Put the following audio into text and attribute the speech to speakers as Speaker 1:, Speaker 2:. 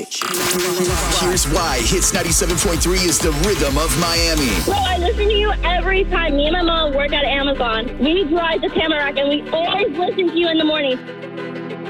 Speaker 1: Here's why Hits 97.3 is the rhythm of Miami.
Speaker 2: So I listen to you every time. Me and my mom work at Amazon. We drive to Tamarack, and we always listen to you in the morning.